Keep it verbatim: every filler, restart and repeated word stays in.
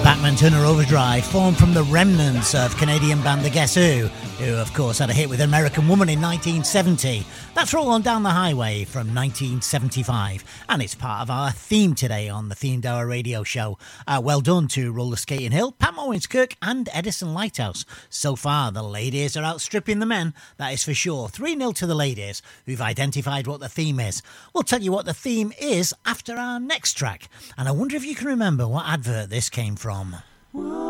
Bachman Turner Overdrive, formed from the remnants of Canadian band The Guess Who, who of course had a hit with American Woman in nineteen seventy. That's Roll On Down the Highway from nineteen seventy-five, and it's part of our theme today on the Themed Hour radio show. Uh, well done to Roller Skating Hill, Pat Owens-Kirk and Edison Lighthouse. So far, the ladies are outstripping the men, that is for sure. three nil to the ladies, who've identified what the theme is. We'll tell you what the theme is after our next track, and I wonder if you can remember what advert this came from.